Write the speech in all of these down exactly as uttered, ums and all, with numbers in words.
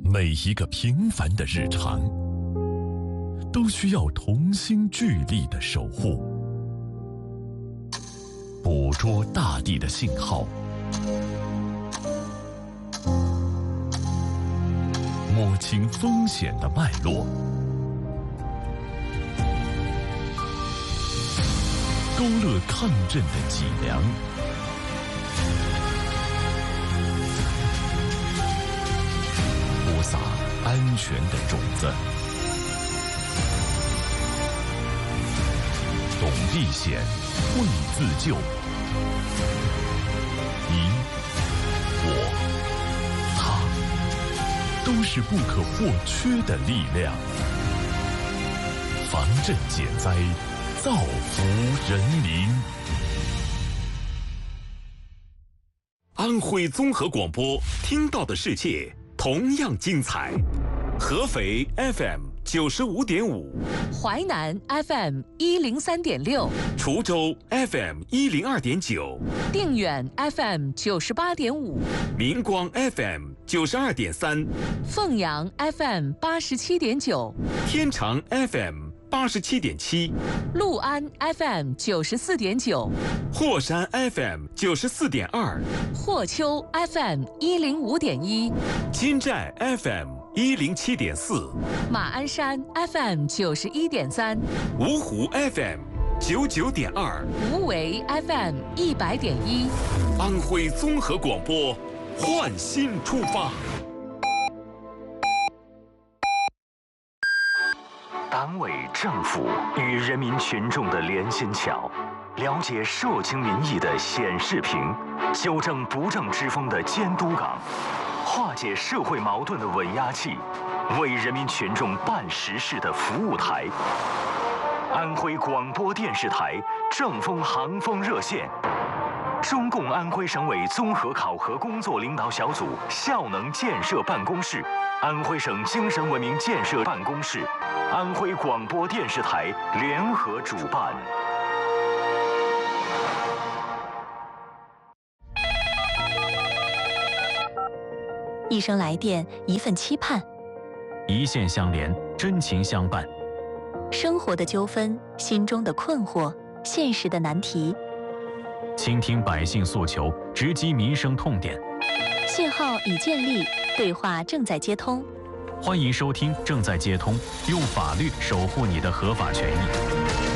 每一个平凡的日常，都需要同心聚力的守护。捕捉大地的信号，摸清风险的脉络，勾勒抗震的脊梁，播撒安全的种子。懂避险，会自救。你、我、他，都是不可或缺的力量。防震减灾，造福人民。 安徽综合广播，听到的世界同样精彩。合肥 F M 九十五点五， 淮南 F M 一零三点六， 滁州 F M 一零二点九， 定远 F M 九十八点五， 明光 F M 九十二点三， 凤阳 F M 八十七点九， 天长 F M 八十七点七， 六安 F M 九十四点九， 霍山 F M 九十四点二， 霍丘 F M 一零五点一， 金寨 F M 一零七点四， 马鞍山 F M 九十一点三， 芜湖 F M 九九点二， 无为 F M 一百点一， 安徽综合广播，焕新出发。 党委政府与人民群众的连心桥，了解社情民意的显示屏，纠正不正之风的监督岗，化解社会矛盾的稳压器，为人民群众办实事的服务台。安徽广播电视台正风航风热线，中共安徽省委综合考核工作领导小组效能建设办公室，安徽省精神文明建设办公室，安徽广播电视台联合主办。 一声来电，一份期盼； 一线相连，真情相伴。 生活的纠纷，心中的困惑，现实的难题。 倾听百姓诉求，直击民生痛点。 信号已建立，对话正在接通。 欢迎收听《正在接通》，用法律守护你的合法权益。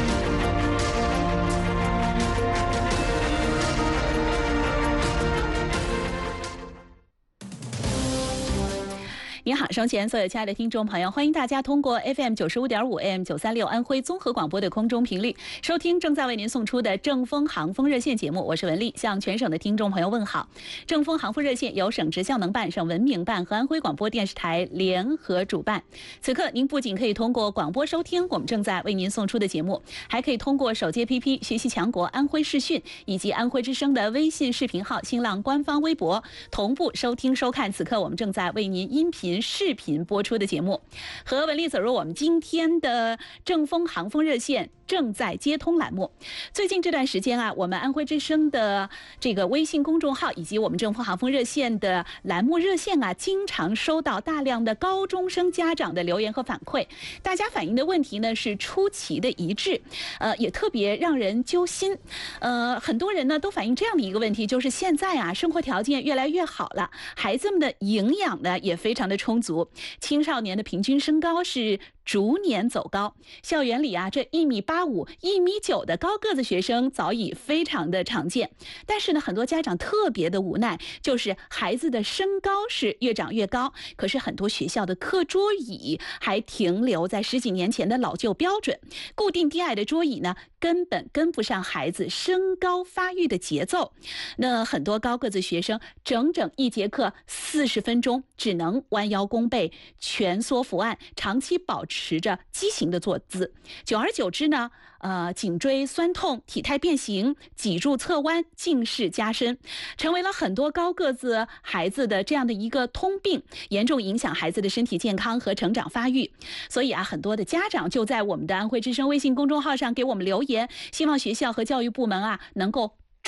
您好，收前所有亲爱的听众朋友，欢迎大家通过 F M 九十五点五 A M 九三六安徽综合广播的空中频率收听正在为您送出的正风航风热线节目，我是文丽，向全省的听众朋友问好。正风航风热线由省直效能办、省文明办和安徽广播电视台联合主办。此刻您不仅可以通过广播收听我们正在为您送出的节目，还可以通过手机 A P P 学习强国安徽视讯以及安徽之声的微信视频号、新浪官方微博同步收听收看此刻我们正在为您音频视频播出的节目。和文丽走入我们今天的正风航风热线正在接通栏目。最近这段时间啊，我们安徽之声的这个微信公众号以及我们正风航风热线的栏目热线啊，经常收到大量的高中生家长的留言和反馈。大家反映的问题呢是出奇的一致，呃，也特别让人揪心。呃，很多人呢都反映这样的一个问题，就是现在啊，生活条件越来越好了，孩子们的营养呢也非常的充足，青少年的平均身高是逐年走高，校园里啊，这一米八五、一米九的高个子学生早已非常的常见。但是呢，很多家长特别的无奈，就是孩子的身高是越长越高，可是很多学校的课桌椅还停留在十几年前的老旧标准，固定低矮的桌椅呢，根本跟不上孩子身高发育的节奏。那很多高个子学生整整一节课四十分钟，只能弯腰弓背、蜷缩伏案，长期保持着畸形的坐姿。久而久之呢，呃，颈椎酸痛、体态变形、脊柱侧弯、近视加深，成为了很多高个子孩子的这样的一个通病，严重影响孩子的身体健康和成长发育。所以啊，很多的家长就在我们的安徽之声微信公众号上给我们留言，希望学校和教育部门啊能够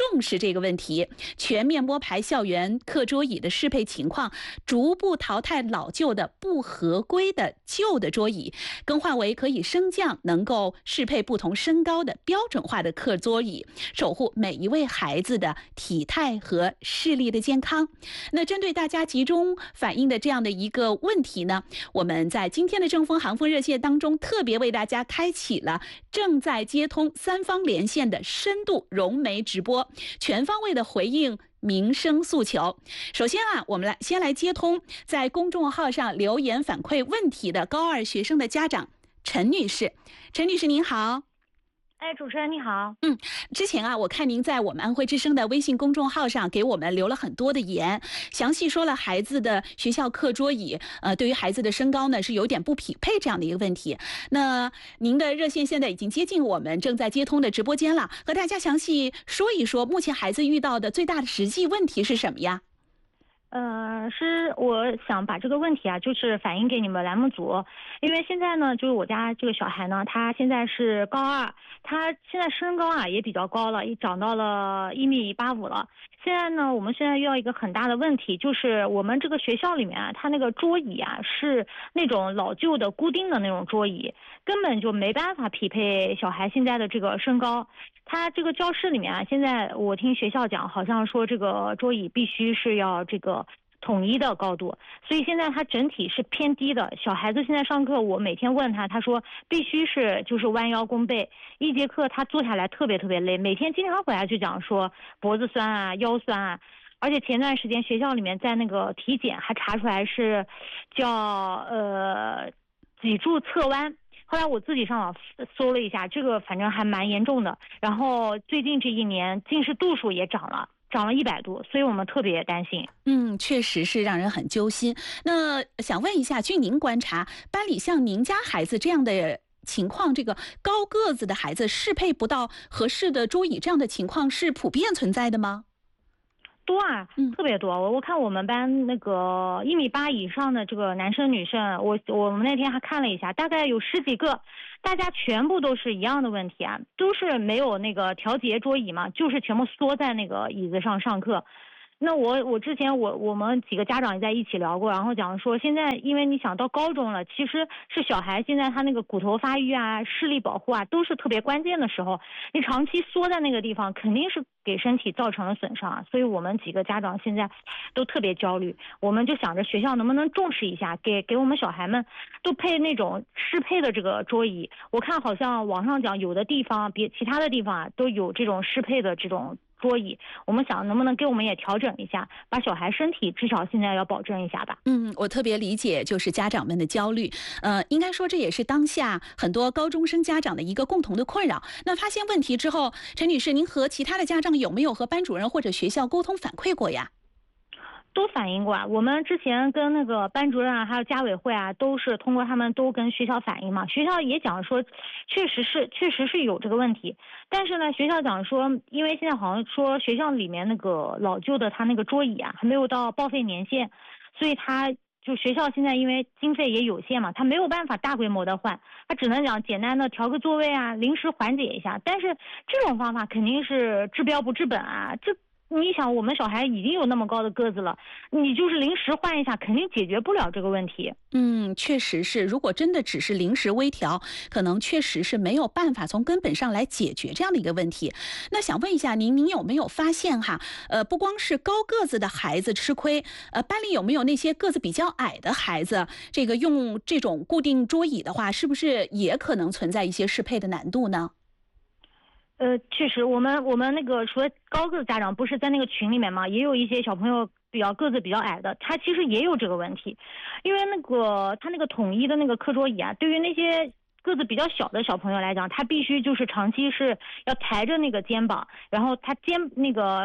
重视这个问题，全面摸排校园课桌椅的适配情况，逐步淘汰老旧的不合规的旧的桌椅，更换为可以升降、能够适配不同身高的标准化的课桌椅，守护每一位孩子的体态和视力的健康。那针对大家集中反映的这样的一个问题呢，我们在今天的正风航风热线当中，特别为大家开启了正在接通三方连线的深度融媒直播，全方位的回应民生诉求。首先啊，我们来先来接通在公众号上留言反馈问题的高二学生的家长陈女士。陈女士您好。 哎，主持人你好。 嗯，之前啊，我看您在我们安徽之声的微信公众号上给我们留了很多的言，详细说了孩子的学校课桌椅，呃，对于孩子的身高呢是有点不匹配这样的一个问题。那您的热线现在已经接近我们正在接通的直播间了，和大家详细说一说目前孩子遇到的最大的实际问题是什么呀？ 呃，是我想把这个问题啊，就是反映给你们栏目组，因为现在呢，就是我家这个小孩呢，他现在是高二，他现在身高啊也比较高了，也长到了一米八五了。现在呢，我们现在遇到一个很大的问题，就是我们这个学校里面啊，它那个桌椅啊是那种老旧的固定的那种桌椅，根本就没办法匹配小孩现在的这个身高。他这个教室里面啊，现在我听学校讲，好像说这个桌椅必须是要这个统一的高度，所以现在它整体是偏低的。小孩子现在上课，我每天问他，他说必须是就是弯腰弓背，一节课他坐下来特别特别累，每天经常回来就讲说脖子酸啊、腰酸啊。而且前段时间学校里面在那个体检还查出来是叫呃脊柱侧弯。后来我自己上网搜了一下，这个反正还蛮严重的。然后最近这一年近视度数也涨了，涨了一百度，所以我们特别担心。 嗯，确实是让人很揪心。那想问一下，据您观察，班里像您家孩子这样的情况，这个高个子的孩子适配不到合适的桌椅，这样的情况是普遍存在的吗？ 多啊，特别多。我我看我们班那个一米八以上的这个男生女生，我我们那天还看了一下，大概有十几个，大家全部都是一样的问题啊，都是没有那个调节桌椅嘛，就是全部缩在那个椅子上上课。那我我之前我我们几个家长也在一起聊过，然后讲说现在因为你想到高中了，其实是小孩现在他那个骨头发育啊、视力保护啊都是特别关键的时候，你长期缩在那个地方，肯定是给身体造成了损伤啊。所以我们几个家长现在都特别焦虑，我们就想着学校能不能重视一下，给给我们小孩们都配那种适配的这个桌椅。我看好像网上讲有的地方别其他的地方啊都有这种适配的这种桌椅，我们想能不能给我们也调整一下，把小孩身体至少现在要保证一下吧。 嗯，我特别理解就是家长们的焦虑，呃，应该说这也是当下很多高中生家长的一个共同的困扰。那发现问题之后，陈女士，您和其他的家长有没有和班主任或者学校沟通反馈过呀？ 都反映过啊，我们之前跟那个班主任啊，还有家委会啊，都是通过他们都跟学校反映嘛。学校也讲说，确实是确实是有这个问题，但是呢，学校讲说，因为现在好像说学校里面那个老旧的他那个桌椅啊，还没有到报废年限，所以他就学校现在因为经费也有限嘛，他没有办法大规模的换，他只能讲简单的调个座位啊，临时缓解一下。但是这种方法肯定是治标不治本啊，这。你想，我们小孩已经有那么高的个子了，你就是临时换一下，肯定解决不了这个问题。 嗯，确实是。如果真的只是临时微调，可能确实是没有办法从根本上来解决这样的一个问题。那想问一下您，您有没有发现哈？呃，不光是高个子的孩子吃亏，呃，班里有没有那些个子比较矮的孩子，这个用这种固定桌椅的话，是不是也可能存在一些适配的难度呢？ 呃，确实，我们我们那个除了高个子家长不是在那个群里面嘛，也有一些小朋友比较个子比较矮的，他其实也有这个问题，因为那个他那个统一的那个课桌椅啊，对于那些个子比较小的小朋友来讲，他必须就是长期是要抬着那个肩膀，然后他肩那个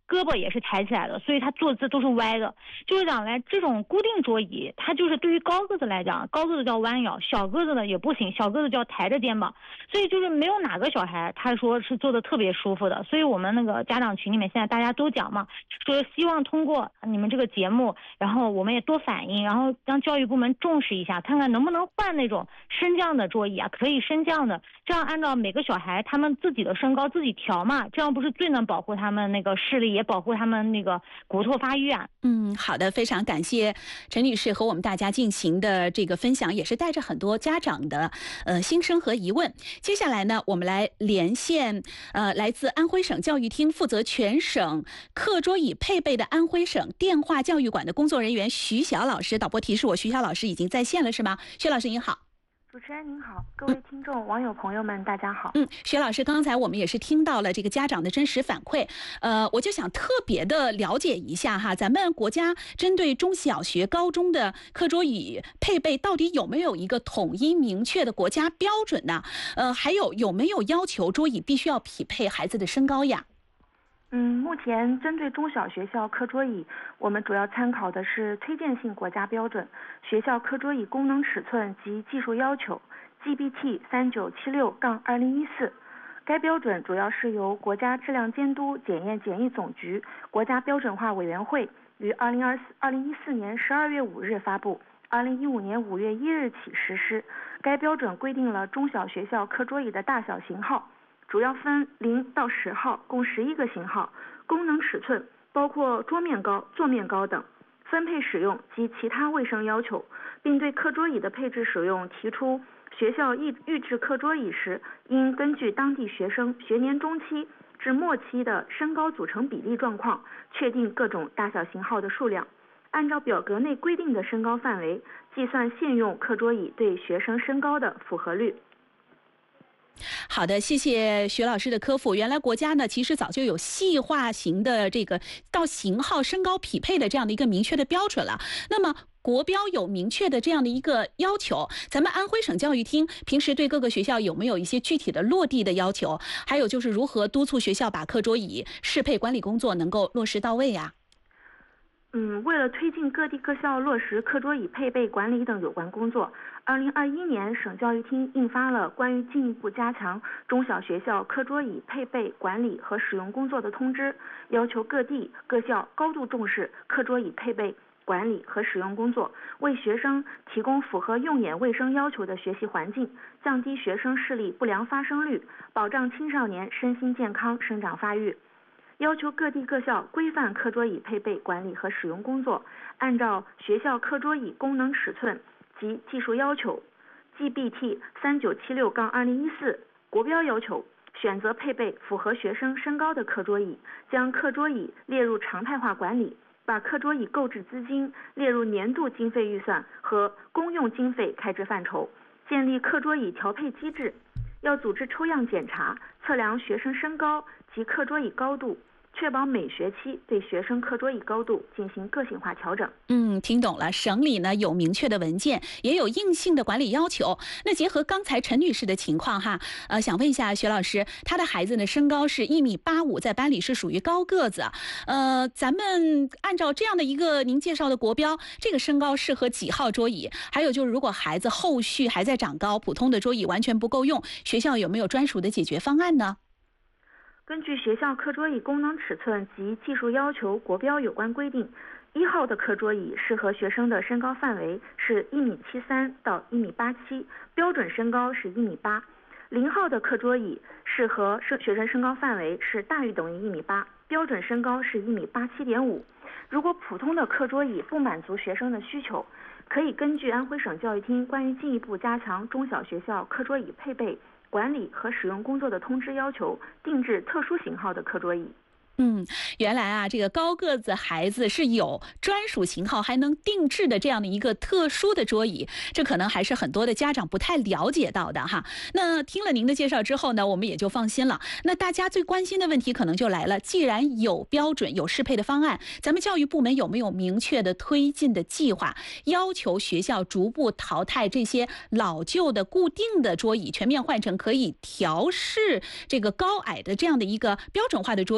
胳膊也是抬起来的，所以他坐姿都是歪的。就是讲来这种固定桌椅，它就是对于高个子来讲，高个子叫弯腰，小个子呢也不行，小个子就要抬着肩膀，所以就是没有哪个小孩他说是坐的特别舒服的。所以我们那个家长群里面现在大家都讲嘛，说希望通过你们这个节目，然后我们也多反映，然后让教育部门重视一下，看看能不能换那种升降的桌椅啊，可以升降的，这样按照每个小孩他们自己的身高自己调嘛，这样不是最能保护他们那个视力，也保护他们那个骨头发育啊。 嗯，好的，非常感谢陈女士和我们大家进行的这个分享，也是带着很多家长的呃心声和疑问。接下来呢，我们来连线呃来自安徽省教育厅负责全省课桌椅配备的安徽省电话教育馆的工作人员徐晓老师。导播提示我，徐晓老师已经在线了，是吗？徐老师您好。 主持人您好，各位听众、嗯、网友朋友们，大家好。 嗯，徐老师，刚才我们也是听到了这个家长的真实反馈，呃，我就想特别的了解一下哈，咱们国家针对中小学、高中的课桌椅配备，到底有没有一个统一明确的国家标准呢？呃，还有有没有要求桌椅必须要匹配孩子的身高呀？ 嗯，目前针对中小学校课桌椅，我们主要参考的是推荐性国家标准《学校课桌椅功能尺寸及技术要求》G B T 三九七六杠二零一四。该标准主要是由国家质量监督检验检疫总局国家标准化委员会于二零二四二零一四年十二月五日发布，二零一五年五月一日起实施。该标准规定了中小学校课桌椅的大小型号。主要分零到十号，共十一个型号，功能尺寸包括桌面高、座面高等，分配使用及其他卫生要求，并对课桌椅的配置使用提出学校预预制课桌椅时，应根据当地学生学年中期至末期的身高组成比例状况，确定各种大小型号的数量，按照表格内规定的身高范围，计算现用课桌椅对学生身高的符合率。 好的，谢谢徐老师的科普。原来国家呢，其实早就有细化型的这个到型号身高匹配的这样的一个明确的标准了。那么国标有明确的这样的一个要求，咱们安徽省教育厅平时对各个学校有没有一些具体的落地的要求？还有就是如何督促学校把课桌椅适配管理工作能够落实到位呀？ 嗯，为了推进各地各校落实课桌椅配备管理等有关工作，二零二一年省教育厅印发了关于进一步加强中小学校课桌椅配备管理和使用工作的通知，要求各地各校高度重视课桌椅配备管理和使用工作，为学生提供符合用眼卫生要求的学习环境，降低学生视力不良发生率，保障青少年身心健康生长发育。要求各地各校规范课桌椅配备管理和使用工作，按照学校课桌椅功能尺寸及技术要求 G B T 三九七六杠二零一四国标要求，选择配备符合学生身高的课桌椅，将课桌椅列入常态化管理，把课桌椅购置资金列入年度经费预算和公用经费开支范畴，建立课桌椅调配机制，要组织抽样检查，测量学生身高及课桌椅高度，确保每学期对学生课桌椅高度进行个性化调整。 嗯，听懂了。省里呢有明确的文件，也有硬性的管理要求。那结合刚才陈女士的情况哈，呃，想问一下徐老师，她的孩子呢身高是一米八五，在班里是属于高个子。呃，咱们按照这样的一个您介绍的国标，这个身高适合几号桌椅？还有就是，如果孩子后续还在长高，普通的桌椅完全不够用，学校有没有专属的解决方案呢？ 根据学校课桌椅功能尺寸及技术要求国标有关规定，一号的课桌椅适合学生的身高范围是一米七三到一米八七，标准身高是一米八。零号的课桌椅适合学生身高范围是大于等于一米八，标准身高是一米八七点五。如果普通的课桌椅不满足学生的需求，可以根据安徽省教育厅关于进一步加强中小学校课桌椅配备管理和使用工作的通知要求，定制特殊型号的课桌椅。 嗯，原来啊，这个高个子孩子是有专属型号，还能定制的这样的一个特殊的桌椅，这可能还是很多的家长不太了解到的哈。那听了您的介绍之后呢，我们也就放心了。那大家最关心的问题可能就来了，既然有标准、有适配的方案，咱们教育部门有没有明确的推进的计划，要求学校逐步淘汰这些老旧的固定的桌椅，全面换成可以调试这个高矮的这样的一个标准化的桌椅？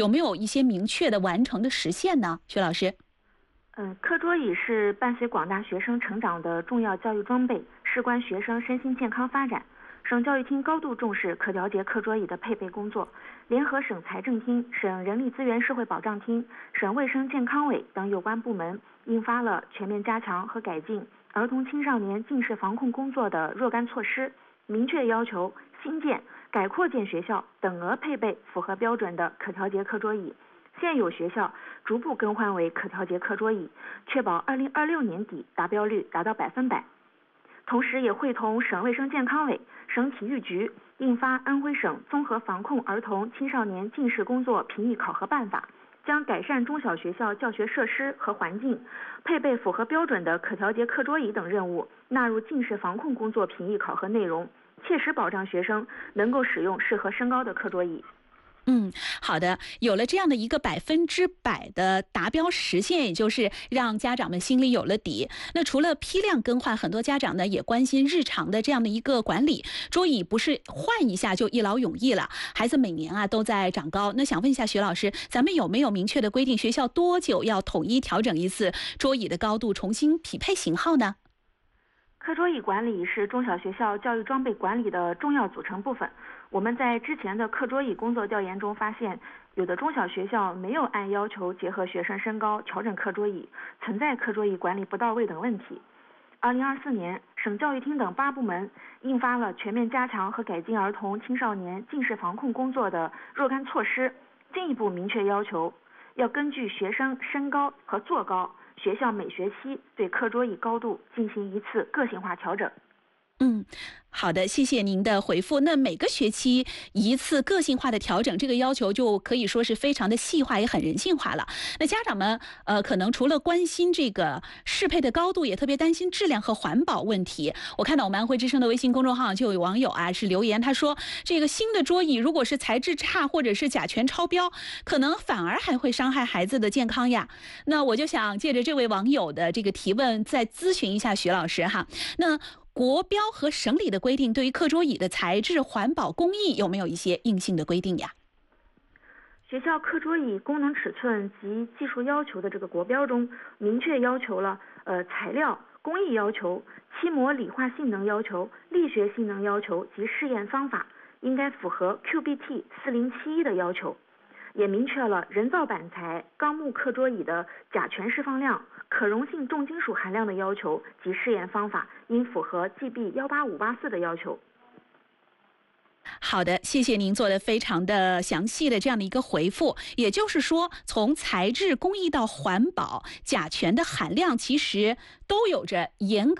有没有一些明确的完成的实现呢？徐老师。 嗯，课桌椅是伴随广大学生成长的重要教育装备，事关学生身心健康发展。省教育厅高度重视可调节课桌椅的配备工作，联合省财政厅、省人力资源社会保障厅、省卫生健康委等有关部门，印发了全面加强和改进儿童青少年近视防控工作的若干措施，明确要求新建、改扩建学校等额配备符合标准的可调节课桌椅，现有学校逐步更换为可调节课桌椅，确保二零二六年底达标率达到百分百。同时也会同省卫生健康委、省体育局印发安徽省综合防控儿童青少年近视工作评议考核办法，将改善中小学校教学设施和环境，配备符合标准的可调节课桌椅等任务纳入近视防控工作评议考核内容，切实保障学生能够使用适合身高的课桌椅。 嗯，好的，有了这样的一个百分之百的达标实现，也就是让家长们心里有了底。那除了批量更换，很多家长呢也关心日常的这样的一个管理。桌椅不是换一下就一劳永逸了，孩子每年啊都在长高。那想问一下徐老师，咱们有没有明确的规定，学校多久要统一调整一次桌椅的高度，重新匹配型号呢？ 课桌椅管理是中小学校教育装备管理的重要组成部分。我们在之前的课桌椅工作调研中发现，有的中小学校没有按要求结合学生身高调整课桌椅，存在课桌椅管理不到位等问题。二零二四年，省教育厅等八部门印发了全面加强和改进儿童青少年近视防控工作的若干措施，进一步明确要求，要根据学生身高和坐高，学校每学期对课桌椅高度进行一次个性化调整。 嗯，好的，谢谢您的回复。那每个学期一次个性化的调整，这个要求就可以说是非常的细化，也很人性化了。那家长们呃，可能除了关心这个适配的高度，也特别担心质量和环保问题。我看到我们安徽之声的微信公众号就有网友啊是留言，他说这个新的桌椅如果是材质差或者是甲醛超标，可能反而还会伤害孩子的健康呀。那我就想借着这位网友的这个提问，再咨询一下徐老师哈。那国标和省里的规定对于课桌椅的材质、环保、工艺有没有一些硬性的规定呀？ 学校课桌椅功能尺寸及技术要求的这个国标中，明确要求了呃材料、工艺要求、漆膜理化性能要求、力学性能要求及试验方法应该符合 Q B T 四零七一的要求，也明确了人造板材、钢木课桌椅的甲醛释放量、可溶性重金属含量的要求及试验方法应符合 G B 一八五八四的要求。 好的，谢谢您做的非常的详细的这样的一个回复。也就是说，从材质、工艺到环保，甲醛的含量其实都有着严格